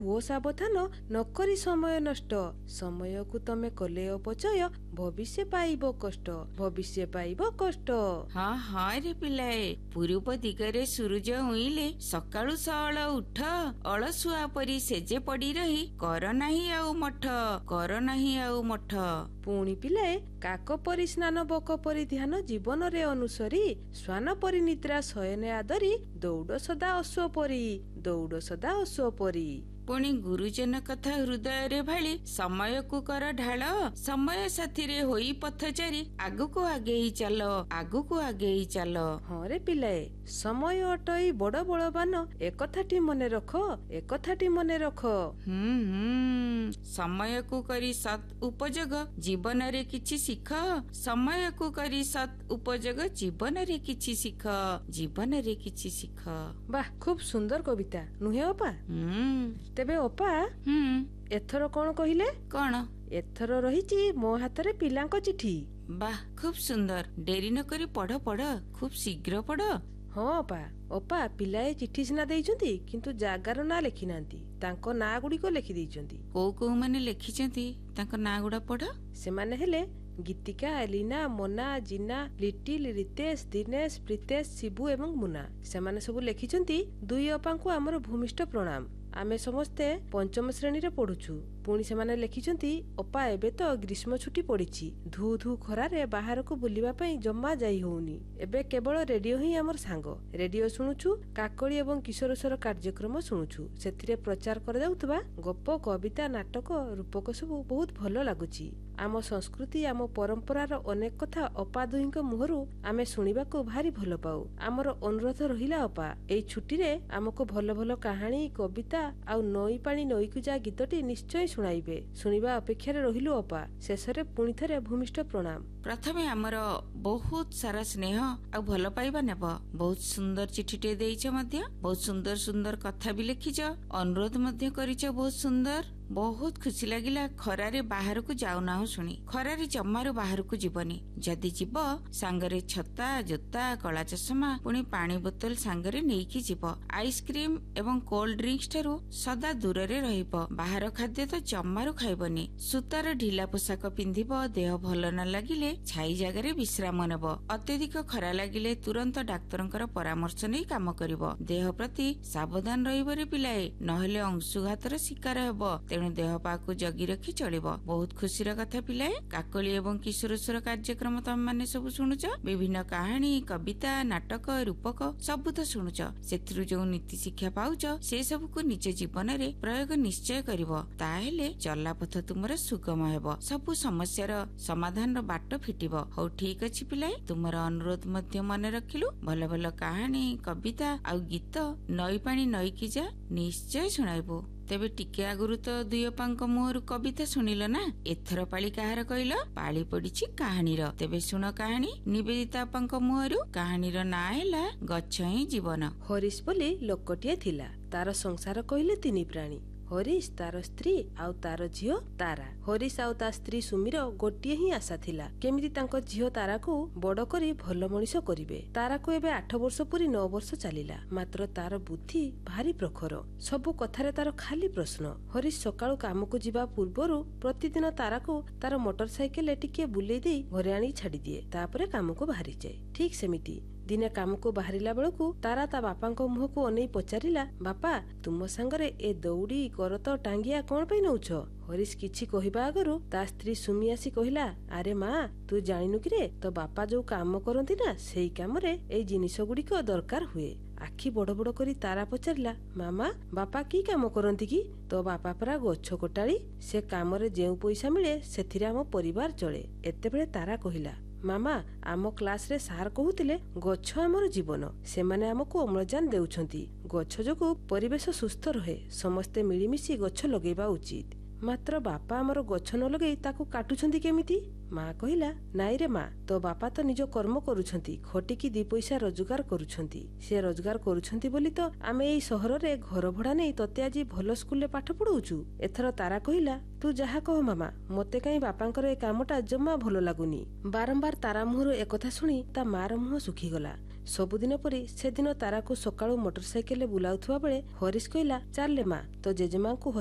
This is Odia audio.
ଓ ସାବଧାନ ନକରି ସମୟ ନଷ୍ଟ। ସମୟକୁ ତମେ କଲେ ଅପଚୟ, ଭବିଷ୍ୟ ପାଇବ କଷ୍ଟ, ଭବିଷ୍ୟ ପାଇବ କଷ୍ଟ। ହଁ ହଁ ରେ ପିଲାଏ, ପୂର୍ବ ଦିଗରେ ସୂରୁଜ ଉଇଁଲେ ସକାଳୁ ସଅଳ ଉଠ। ଅଳସୁଆ ପରି ସେଜେ ପଡି ରହି କର ନାହିଁ ଆଉ ମଠ, କର ନାହିଁ ଆଉ ମଠ। ପୁଣି ପିଲାଏ, କାକ ପରି ସ୍ନାନ ବକ ପରି ଧ୍ୟାନ ଜୀବନରେ ଅନୁସରି, ଶ୍ୱାନ ପରି ନିଦ୍ରା ଶୟନେ ଆଦରି, ଦୌଡ଼ ସଦା ଅଶ୍ୱ ପରି, ଦୌଡ଼ ସଦା ଅଶ୍ୱ ପରି। ପୁଣି ଗୁରୁଜନ କଥା ହୃଦୟରେ ଭାଳି ସମୟକୁ କର ଢାଳ। ସମୟ ସାଥିରେ ହୋଇ ପଥଚାରୀ ଆଗକୁ ଆଗେଇ ଚାଲ, ଆଗକୁ ଆଗେଇ ଚାଲ। ହଁ ରେ ପିଲାଏ, ସମୟ ଅଟଇ ବଡ ବଳବାନ, ଏକଥାଟି ମନେ ରଖ, ଏକଥାଟି ମନେ ରଖ। ସମୟକୁ କରି ସତ୍ ଉପଯୋଗ ଜୀବନରେ କିଛି ଶିଖ। ସମୟକୁ କରି ସତ୍ ଉପଯୋଗ ଜୀବନରେ କିଛି ଶିଖ, ଜୀବନରେ କିଛି ଶିଖ। ବାଃ, ଖୁବ ସୁନ୍ଦର କବିତା ନୁହେଁ ଅପା? ତେବେ ଅପା, ଏଥର କଣ କହିଲେ? କଣ? ଏଥର ରହିଛି ମୋ ହାତରେ ପିଲାଙ୍କ ଚିଠି। ବାଃ, ଖୁବ ସୁନ୍ଦର। ଡେରି ନ କରି ପଢ, ପଢ, ଖୁବ ଶୀଘ୍ର ପଢ। ହଁ ଅପା। ଅପା, ପିଲାଏ ଚିଠି ସିନା ଦେଇଛନ୍ତି, କିନ୍ତୁ ଜାଗାର ନାଁ ଲେଖି ନାହାନ୍ତି, ତାଙ୍କ ନାଁ ଗୁଡିକ ଲେଖି ଦେଇଛନ୍ତି। କୋଉ କୋଉ ମାନେ ଲେଖିଛନ୍ତି ତାଙ୍କ ନାଁ ଗୁଡା ପଢ। ସେମାନେ ହେଲେ ଗୀତିକା, ଏଲିନା, ମୋନା, ଜିନା, ଲିଟିଲ, ରିତେଶ, ଦିନେଶ, ପ୍ରୀତେଶ, ଶିବୁ ଏବଂ ମୁନା। ସେମାନେ ସବୁ ଲେଖିଛନ୍ତି, ଦୁଇ ଅପାଙ୍କୁ ଆମର ଭୂମିଷ୍ଠ ପ୍ରଣାମ। ଆମେ ସମସ୍ତେ ପଞ୍ଚମ ଶ୍ରେଣୀରେ ପଢୁଛୁ। ପୁଣି ସେମାନେ ଲେଖିଛନ୍ତି, ଅପା ଏବେ ତ ଗ୍ରୀଷ୍ମ ଛୁଟି ପଡିଛି, ଧୁ ଧୁ ଖରାରେ ବାହାରକୁ ବୁଲିବା ପାଇଁ ଜମା ଯାଇ ହଉନି। ଏବେ କେବଳ ରେଡିଓ ହିଁ ଆମର ସାଙ୍ଗ। ରେଡିଓ ଶୁଣୁଛୁ, କାକଳି ଏବଂ କିଶୋର କାର୍ଯ୍ୟକ୍ରମ ଶୁଣୁଛୁ। ସେଥିରେ ପ୍ରଚାର କରାଯାଉଥିବା ଗପ, କବିତା, ନାଟକ, ରୂପକ ସବୁ ବହୁତ ଭଲ ଲାଗୁଛି। ଆମ ସଂସ୍କୃତି, ଆମ ପରମ୍ପରାର ଅନେକ କଥା ଅପା ଦୁହିଁଙ୍କ ମୁହଁରୁ ଆମେ ଶୁଣିବାକୁ ଭାରି ଭଲ ପାଉ। ଆମର ଅନୁରୋଧ ରହିଲା ଅପା, ଏଇ ଛୁଟିରେ ଆମକୁ ଭଲ ଭଲ କାହାଣୀ, କବିତା ଆଉ ନଈ ପାଣି ନଈକୁ ଯା ଗୀତଟି ନିଶ୍ଚୟ ଶୁଣାଇବେ। ଶୁଣିବା ଅପେକ୍ଷାରେ ରହିଲୁ ଅପା। ଶେଷରେ ପୁଣି ଥରେ ଭୂମିଷ୍ଠ ପ୍ରଣାମ। ପ୍ରଥମେ ଆମର ବହୁତ ସାରା ସ୍ନେହ ଆଉ ଭଲ ପାଇବା ନେବ। ବହୁତ ସୁନ୍ଦର ଚିଠିଟେ ଦେଇଛ ମଧ୍ୟ, ବହୁତ ସୁନ୍ଦର ସୁନ୍ଦର କଥା ବି ଲେଖିଛ, ଅନୁରୋଧ ମଧ୍ୟ କରିଛ ବହୁତ ସୁନ୍ଦର। ବହୁତ ଖୁସି ଲାଗିଲା ଖରାରେ ବାହାରକୁ ଯାଉନାହୁଁ ଶୁଣି। ଖରାରେ ଜମାରୁ ବାହାରକୁ ଯିବନି। ଯଦି ଯିବ ସାଙ୍ଗରେ ଛତା, ଜୋତା, କଳା ଚଷମା, ପୁଣି ପାଣି ବୋତଲ ସାଙ୍ଗରେ ନେଇକି ଯିବ। ଆଇସ୍କ୍ରିମ ଏବଂ କୋଲ୍ଡ ଡ୍ରିଙ୍କସ ଠାରୁ ସଦା ଦୂରରେ ରହିବ। ବାହାର ଖାଦ୍ୟ ତ ଜମାରୁ ଖାଇବନି। ସୂତାର ଢିଲା ପୋଷାକ ପିନ୍ଧିବ। ଦେହ ଭଲ ନ ଲାଗିଲେ ଛାଇ ଜାଗାରେ ବିଶ୍ରାମ ନେବ। ଅତ୍ୟଧିକ ଖରା ଲାଗିଲେ ତୁରନ୍ତ ଡାକ୍ତରଙ୍କର ପରାମର୍ଶ ନେଇ କାମ କରିବ। ଦେହ ପ୍ରତି ସାବଧାନ ରହିବ ରେ ପିଲାଏ, ନହେଲେ ଅଂଶୁଘାତର ଶିକାର ହେବ। ତେଣୁ ଦେହ ପାକୁ ଜଗି ରଖି ଚଳିବ। ବହୁତ ଖୁସିର କଥା ପିଲାଏ, କାକଳି ଏବଂ କିଶୋର କାର୍ଯ୍ୟକ୍ରମ ତମେ ମାନେ ସବୁ ଶୁଣୁଛ। ବିଭିନ୍ନ କାହାଣୀ, କବିତା, ନାଟକ, ରୂପକ ସବୁ ତ ଶୁଣୁଛ। ସେଥିରୁ ଯୋଉ ନୀତି ଶିକ୍ଷା ପାଉଛ, ସେ ସବୁକୁ ନିଜ ଜୀବନରେ ପ୍ରୟୋଗ ନିଶ୍ଚୟ କରିବ। ତାହେଲେ ଚଲାପଥ ତୁମର ସୁଗମ ହେବ, ସବୁ ସମସ୍ୟାର ସମାଧାନର ବାଟ ଫିଟିବ। ହଉ ଠିକ ଅଛି ପିଲାଏ, ତୁମର ଅନୁରୋଧ ମଧ୍ୟ ମନେ ରଖିଲୁ। ଭଲ ଭଲ କାହାଣୀ, କବିତା ଆଉ ଗୀତ ନଈ ପାଣି ନଈକି ଯା ନିଶ୍ଚୟ ଶୁଣାଇବୁ। ତେବେ ଟିକେ ଆଗରୁ ତ ଦୁଇ ଅପାଙ୍କ ମୁହଁରୁ କବିତା ଶୁଣିଲ ନା, ଏଥର ପାଳି କାହାର କହିଲ? ପାଳି ପଡିଛି କାହାଣୀର। ତେବେ ଶୁଣ କାହାଣୀ ନିବେଦିତା ଅପାଙ୍କ ମୁହଁରୁ। କାହାଣୀର ନାଁ ହେଲା ଗଛ ହିଁ ଜୀବନ। ହରିଶ ବୋଲି ଲୋକଟିଏ ଥିଲା। ତାର ସଂସାର କହିଲେ ତିନି ପ୍ରାଣୀ, ହରିଶ, ତାର ସ୍ତ୍ରୀ ଆଉ ତାର ଝିଅ ତାରା। ହରିଶ ଆଉ ତା ସ୍ତ୍ରୀ ସୁମିର ଗୋଟିଏ ହିଁ ଆଶା ଥିଲା, କେମିତି ତାଙ୍କ ଝିଅ ତାରାକୁ ବଡ କରି ଭଲ ମଣିଷ କରିବେ। ତାରାକୁ ଏବେ 8 ବର୍ଷ ପୁରି 9 ବର୍ଷ ଚାଲିଲା। ମାତ୍ର ତାର ବୁଦ୍ଧି ଭାରି ପ୍ରଖର। ସବୁ କଥାରେ ତାର ଖାଲି ପ୍ରଶ୍ନ। ହରିଶ ସକାଳୁ କାମକୁ ଯିବା ପୂର୍ବରୁ ପ୍ରତିଦିନ ତାରାକୁ ତାର ମୋଟର ସାଇକେଲରେ ଟିକେ ବୁଲେଇ ଦେଇ ଘରେ ଆଣି ଛାଡିଦିଏ। ତାପରେ କାମକୁ ବାହାରିଯାଏ। ଠିକ ସେମିତି ଦିନେ କାମକୁ ବାହାରିଲା ବେଳକୁ ତାରା ତା ବାପାଙ୍କ ମୁହଁକୁ ଅନେଇ ପଚାରିଲା, ବାପା, ତୁମ ସାଙ୍ଗରେ ଏ ଦଉଡି, କରତ, ଟାଙ୍ଗିଆ କଣ ପାଇଁ ନଉଛ? ହରିଶ କିଛି କହିବା ଆଗରୁ ତା ସ୍ତ୍ରୀ ସୁମି ଆସି କହିଲା, ଆରେ ମା, ତୁ ଜାଣିନୁ କିରେ, ତୋ ବାପା ଯୋଉ କାମ କରନ୍ତି ନା, ସେଇ କାମରେ ଏଇ ଜିନିଷ ଗୁଡିକ ଦରକାର ହୁଏ। ଆଖି ବଡ ବଡ କରି ତାରା ପଚାରିଲା, ମାମା, ବାପା କି କାମ କରନ୍ତି କି? ତୋ ବାପା ପରା ଗଛ କଟାଳି। ସେ କାମରେ ଯେଉଁ ପଇସା ମିଳେ ସେଥିରେ ଆମ ପରିବାର ଚଳେ। ଏତେବେଳେ ତାରା କହିଲା, ମାମା, ଆମ କ୍ଲାସରେ ସାର୍ କହୁଥିଲେ ଗଛ ଆମର ଜୀବନ। ସେମାନେ ଆମକୁ ଅମ୍ଳଜାନ ଦେଉଛନ୍ତି। ଗଛ ଯୋଗୁଁ ପରିବେଶ ସୁସ୍ଥ ରହେ। ସମସ୍ତେ ମିଳିମିଶି ଗଛ ଲଗେଇବା ଉଚିତ। ମାତ୍ର ବାପା ଆମର ଗଛ ନ ଲଗେଇ ତାକୁ କାଟୁଛନ୍ତି କେମିତି? ମା କହିଲା, ନାଇରେ ମା, ତୋ ବାପା ତ ନିଜ କର୍ମ କରୁଛନ୍ତି, ଖଟିକି 2 ପଇସା ରୋଜଗାର କରୁଛନ୍ତି। ସେ ରୋଜଗାର କରୁଛନ୍ତି ବୋଲି ତ ଆମେ ଏଇ ସହରରେ ଘର ଭଡା ନେଇ ତତେ ଆଜି ଭଲ ସ୍କୁଲରେ ପାଠ ପଢଉଛୁ। ଏଥର ତାରା କହିଲା, ତୁ ଯାହା କହ ମାମା, ମତେ କାହିଁ ବାପାଙ୍କର ଏ କାମଟା ଜମା ଭଲ ଲାଗୁନି। ବାରମ୍ବାର ତାରା ମୁହଁରୁ ଏକଥା ଶୁଣି ତା ମାର ମୁହଁ ଶୁଖିଗଲା। ସବୁଦିନ ପରି ସେଦିନ ତାରାକୁ ସକାଳୁ ମୋଟର ସାଇକେଲରେ ବୁଲାଉଥିବା ବେଳେ ହରିଶ କହିଲା, ଚାଲେ ମା, ତୋ ଜେଜେମାଙ୍କୁ